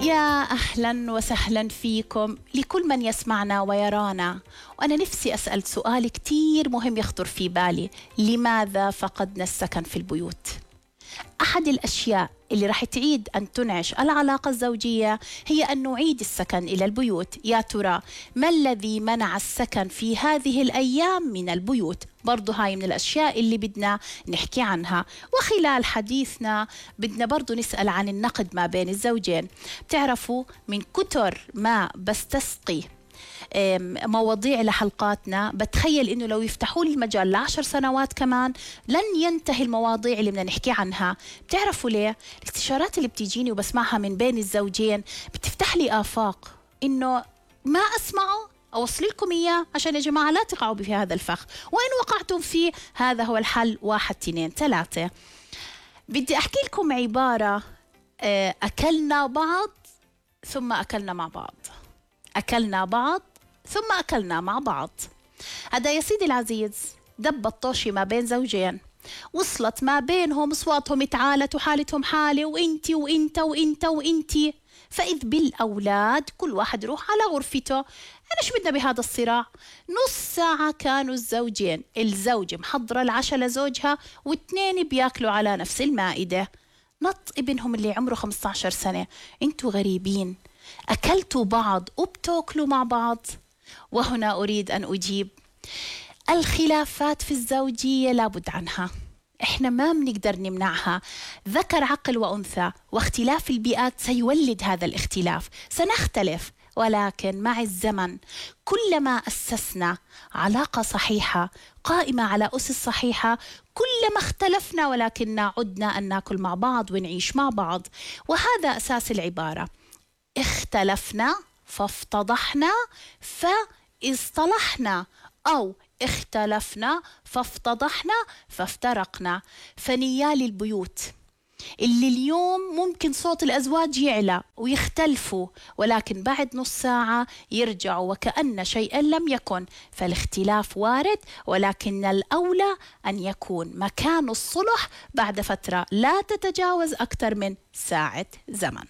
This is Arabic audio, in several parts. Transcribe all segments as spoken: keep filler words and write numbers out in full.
يا أهلا وسهلا فيكم لكل من يسمعنا ويرانا. وأنا نفسي أسأل سؤال كتير مهم يخطر في بالي: لماذا فقدنا السكن في البيوت؟ أحد الأشياء اللي راح تعيد أن تنعش العلاقة الزوجية هي أن نعيد السكن إلى البيوت. يا ترى ما الذي منع السكن في هذه الأيام من البيوت؟ برضو هاي من الأشياء اللي بدنا نحكي عنها. وخلال حديثنا بدنا برضو نسأل عن النقد ما بين الزوجين. بتعرفوا من كتر ما بستسقي مواضيع لحلقاتنا بتخيل إنه لو يفتحوا لي المجال لعشر سنوات كمان لن ينتهي المواضيع اللي بدنا نحكي عنها. بتعرفوا ليه؟ الاستشارات اللي بتيجيني وبسمعها من بين الزوجين بتفتح لي آفاق إنه ما أسمعه أوصل لكم إياه عشان يا جماعة لا تقعوا في هذا الفخ، وإن وقعتم فيه هذا هو الحل. واحد اثنين ثلاثة. بدي أحكي لكم عبارة: أكلنا بعض ثم أكلنا مع بعض، أكلنا بعض ثم أكلنا مع بعض. هذا يا سيدي العزيز دب الطوشي ما بين زوجين، وصلت ما بينهم أصواتهم اتعالت وحالتهم حالة، وإنتي وإنت وإنت وإنتي، فإذ بالأولاد كل واحد يروح على غرفته. أنا شو بدنا بهذا الصراع؟ نص ساعة كانوا الزوجين، الزوجة محضرة العشاء لزوجها واثنين بياكلوا على نفس المائدة. نط ابنهم اللي عمره خمسة عشر سنة: انتوا غريبين، أكلتوا بعض وبتاكلوا مع بعض. وهنا أريد أن أجيب: الخلافات في الزوجية لابد عنها، إحنا ما بنقدر نمنعها. ذكر عقل وأنثى، واختلاف البيئات سيولد هذا الاختلاف. سنختلف، ولكن مع الزمن كلما أسسنا علاقة صحيحة قائمة على أسس صحيحة كلما اختلفنا ولكننا عدنا أن نأكل مع بعض ونعيش مع بعض. وهذا أساس العبارة: اختلفنا فافتضحنا فاصطلحنا، أو اختلفنا فافتضحنا فافترقنا. فنيال البيوت اللي اليوم ممكن صوت الأزواج يعلى ويختلفوا، ولكن بعد نص ساعة يرجعوا وكأن شيئا لم يكن. فالاختلاف وارد، ولكن الأولى أن يكون مكان الصلح بعد فترة لا تتجاوز أكثر من ساعة زمن.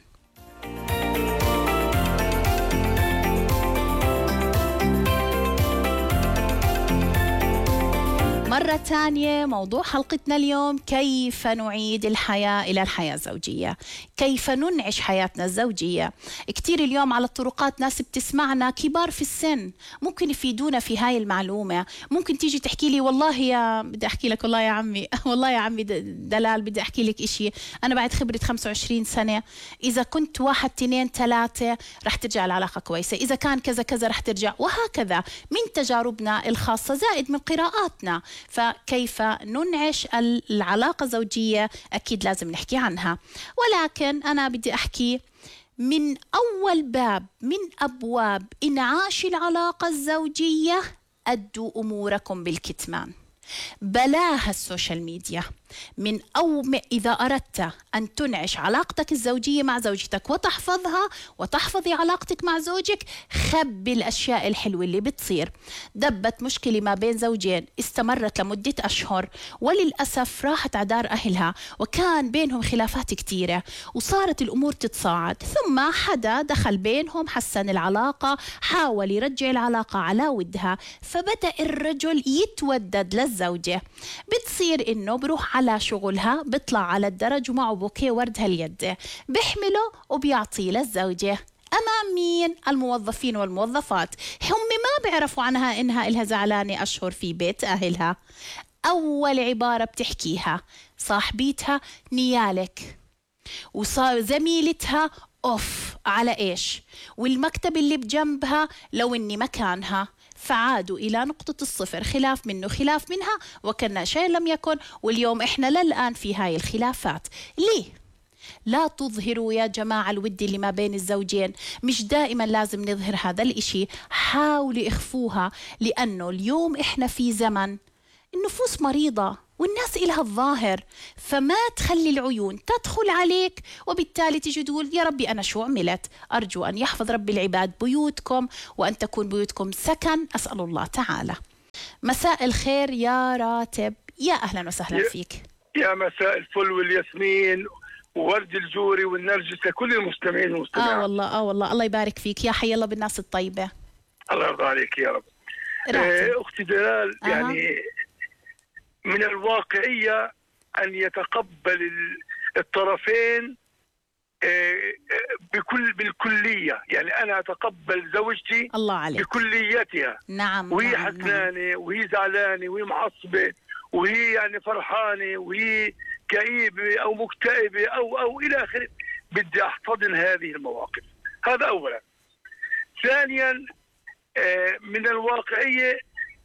مرة تانية موضوع حلقتنا اليوم: كيف نعيد الحياة إلى الحياة الزوجية، كيف ننعش حياتنا الزوجية. كتير اليوم على الطرقات ناس بتسمعنا كبار في السن ممكن يفيدونا في هاي المعلومة. ممكن تيجي تحكي لي: والله يا بدي أحكي لك والله يا عمي والله يا عمي دلال بدي أحكي لك إشي، أنا بعد خبرة خمسة وعشرين سنة إذا كنت واحد اثنين ثلاثة رح ترجع العلاقة كويسة، إذا كان كذا كذا رح ترجع، وهكذا من تجاربنا الخاصة زائد من قراءاتنا. فكيف ننعش العلاقة الزوجية أكيد لازم نحكي عنها. ولكن أنا بدي أحكي من أول باب من أبواب إنعاش العلاقة الزوجية: أدوا أموركم بالكتمان. بلاها السوشيال ميديا. من أو إذا أردت أن تنعش علاقتك الزوجية مع زوجتك وتحفظها وتحفظي علاقتك مع زوجك، خبي الأشياء الحلوة اللي بتصير. دبت مشكلة ما بين زوجين استمرت لمدة أشهر، وللأسف راحت عدار أهلها وكان بينهم خلافات كتيرة وصارت الأمور تتصاعد، ثم حدا دخل بينهم حسن العلاقة، حاول يرجع العلاقة على ودها، فبدأ الرجل يتودد للزوجة. بتصير إنه بروح على شغلها، بيطلع على الدرج ومعه بوكيه ورد هاليد، بيحمله وبيعطيه للزوجة أمام مين؟ الموظفين والموظفات. هم ما بيعرفوا عنها إنها إلها زعلانة أشهر في بيت أهلها. أول عبارة بتحكيها صاحبيتها: نيالك، وصار زميلتها: أوف على إيش، والمكتب اللي بجنبها لو إني مكانها. فعادوا إلى نقطة الصفر، خلاف منه خلاف منها وكأن شيء لم يكن، واليوم إحنا للآن في هاي الخلافات. ليه؟ لا تظهروا يا جماعة الود اللي ما بين الزوجين، مش دائما لازم نظهر هذا الإشي، حاولوا اخفوها، لأنه اليوم إحنا في زمن النفوس مريضة والناس إلها الظاهر، فما تخلي العيون تدخل عليك وبالتالي تجي تقول: يا ربي أنا شو عملت. أرجو أن يحفظ ربي العباد بيوتكم وأن تكون بيوتكم سكن، أسأل الله تعالى. مساء الخير يا راتب، يا أهلا وسهلا فيك. يا مساء الفل والياسمين وورد الجوري والنرجس لكل المستمعين والمستمعات. اه والله اه والله الله يبارك فيك، يا حي الله بالناس الطيبة. الله يرضى عليك يا رب. آه أختي دلال، آه. يعني من الواقعية أن يتقبل الطرفين بكل بالكلية، يعني أنا أتقبل زوجتي الله عليك بكليتها. نعم وهي نعم حزنانة نعم. وهي زعلانة وهي معصبة وهي يعني فرحانة وهي كئيبة أو مكتئبة أو أو إلى آخره، بدي أحتضن هذه المواقف. هذا أولا. ثانيا من الواقعية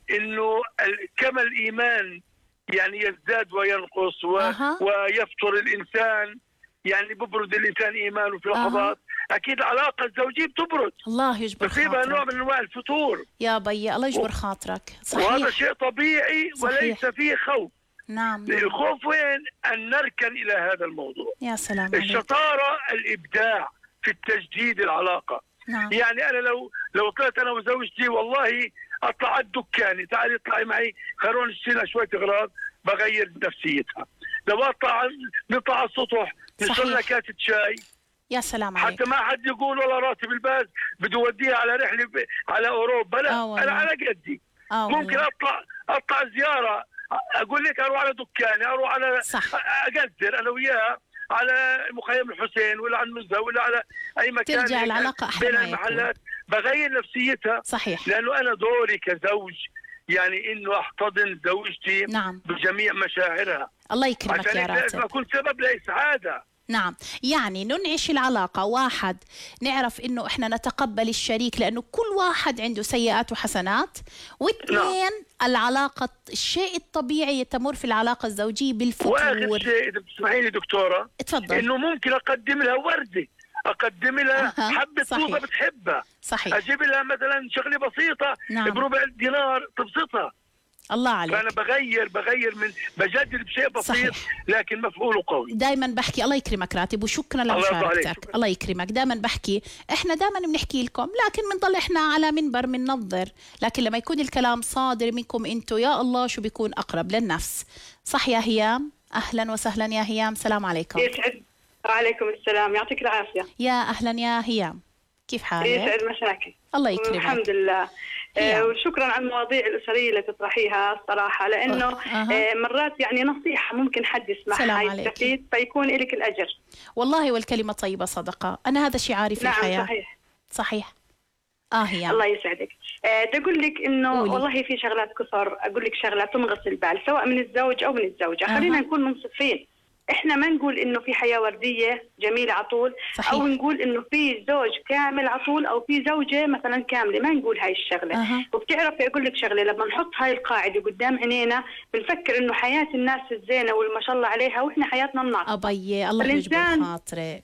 إنه كما الإيمان يعني يزداد وينقص و... أه. ويفتر الإنسان، يعني ببرد الإنسان إيمانه في لحظات. أه. أكيد العلاقة الزوجية بتبرد، الله يجبر خاطرك، بصيبها نوع من أنواع الفتور. يا بي الله يجبر خاطرك. صحيح. وهذا شيء طبيعي صحيح. وليس فيه خوف. نعم. الخوف وين؟ أن نركن إلى هذا الموضوع. يا سلام. الشطارة الإبداع في التجديد العلاقة. نعم. يعني أنا لو لو طلعت أنا وزوجتي والله أطلع على الدكان، تعالي اطلعي معي خلونا نشتري شوية أغراض، بغير نفسيتها. لو أطلع نطلع على السطح نشرب لنا كاسة شاي. يا سلام عليك. حتى ما حد يقول والله راتب الباز بده يوديها على رحلة على أوروبا، لا آه أنا على قدي. آه ممكن أطلع أطلع زيارة، أقول لك أروح على دكاني، أروح على صح. أقدر أنا وياها على مخيم الحسين ولا على النزهة ولا على أي مكان ترجع العلاقة أحلى بين ما المحلات، بغير نفسيتها. صحيح. لأنه أنا دوري كزوج يعني إنه أحتضن زوجتي. نعم. بجميع مشاعرها. الله يكرمك يا راتب. عشان أكون سبب لإسعادها. نعم، يعني ننعش العلاقة. واحد، نعرف إنه إحنا نتقبل الشريك لأنه كل واحد عنده سيئات وحسنات. واثنين، نعم. العلاقة الشيء الطبيعي تمر في العلاقة الزوجية بالفتور. وآخر شيء إذا بتسمحي لي دكتورة، اتفضل. إنه ممكن أقدم لها وردة، أقدم لها أه. حبة توفة بتحبها. صحيح. أجيب لها مثلا شغلة بسيطة. نعم. بربع دينار تبسطها. الله عليك. فأنا بغير بغير من بجدد بشيء بسيط. صحيح. لكن مفعوله قوي. دائما بحكي الله يكرمك راتب وشكرا لمشاركتك. الله يكرمك. دائما بحكي احنا دائما بنحكي لكم، لكن بنضل احنا على منبر بننظر، لكن لما يكون الكلام صادر منكم انتم يا الله شو بيكون اقرب للنفس. صح يا هيام؟ اهلا وسهلا يا هيام، سلام عليكم. يسعد. وعليكم السلام، يعطيك العافية. يا اهلا يا هيام، كيف حالك؟ يسعد مساكي. الله يكرمك. الحمد لله. آه وشكرا على المواضيع الأسرية اللي تطرحيها الصراحة، لأنه أه. آه مرات يعني نصيحة ممكن حد يسمعها يستفيد فيكون لك الأجر. والله والكلمة طيبة صدقة، أنا هذا شعاري في نعم الحياة. صحيح صحيح. آه هي. الله يسعدك. آه تقول لك إنه قولي. والله في شغلات كثر، أقول لك شغلات تنغص البال سواء من الزوج أو من الزوجة. أه. خلينا نكون منصفين، احنا ما نقول انه في حياه ورديه جميله عطول، او نقول انه في زوج كامل عطول او في زوجه مثلا كامله، ما نقول هاي الشغله. أه. وبتعرفي اقول لك شغله، لما نحط هاي القاعده قدام عينينا بنفكر انه حياه الناس الزينه والما شاء الله عليها واحنا حياتنا الناقصه. ابي الله يجبر خاطرك.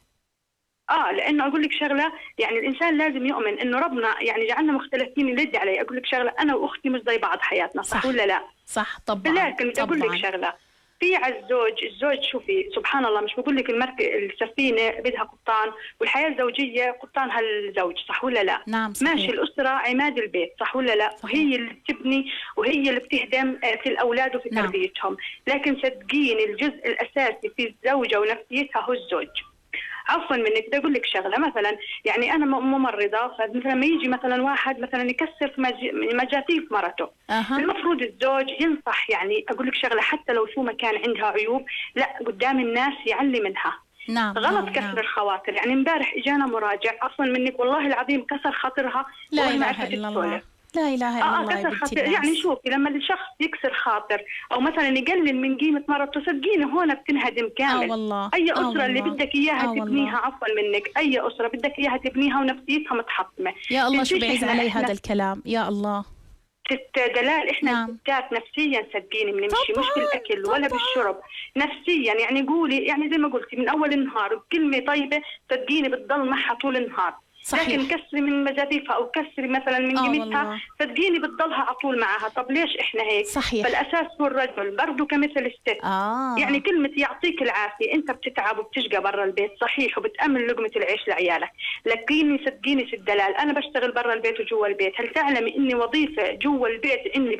اه لانه اقول لك شغله، يعني الانسان لازم يؤمن انه ربنا يعني جعلنا مختلفين. يلد علي اقول لك شغله، انا واختي مش زي بعض حياتنا، صح, صح ولا لا؟ صح طبعا. لكن اقول لك شغله، في على الزوج، الزوج شوفي سبحان الله، مش بقول لك المركب السفينه بدها قبطان والحياه الزوجيه قبطانها الزوج، صح ولا لا؟ نعم صحيح. ماشي، الاسره عماد البيت، صح ولا لا؟ صحيح. وهي اللي بتبني وهي اللي بتهدم في الاولاد وفي نعم. تربيتهم، لكن صدقيني الجزء الاساسي في الزوجه ونفسيتها هو الزوج. عفوا منك بدي اقول لك شغله، مثلا يعني انا ممرضه، فمثلا ما يجي مثلا واحد مثلا يكسر في مجاتيف مرته، أه. المفروض الزوج ينصح، يعني اقول لك شغله، حتى لو شو ما كان عندها عيوب، لا قدام الناس يعلي منها. نعم. غلط نعم. كسر نعم. الخواطر. يعني امبارح اجانا مراجع عفوا منك والله العظيم كسر خاطرها. لا اله الا الله. لا اله الا الله. كسر خاطر. يعني شوفي لما الشخص يكسر خاطر او مثلا يقلل من قيمه مرته، صدقيني هون بتنهدم كامل. آه والله. اي اسره آه والله. اللي بدك اياها آه تبنيها، عفوا منك، اي اسره بدك اياها تبنيها ونفسيتها متحطمه. يا الله شو بعز علي هذا الكلام، يا الله. ست دلال، احنا نعم. ستات نفسيا صدقيني بنمشي، مش بالاكل طبعاً. ولا بالشرب، نفسيا. يعني قولي، يعني زي ما قلتي من اول النهار بكلمه طيبه صدقيني بتضل معها طول النهار. صحيح. لكن كسري من مجاديفها او كسري مثلا من قيمتها صدقيني بتضلها على طول معها. طب ليش احنا هيك؟ صحيح. فالاساس هو الرجل برضه كمثل الست. آه. يعني كلمه يعطيك العافيه، انت بتتعب وبتشقى برا البيت صحيح وبتامن لقمه العيش لعيالك، لكني صدقيني ست دلال، انا بشتغل برا البيت وجوا البيت. هل تعلمي اني وظيفه جوا البيت اني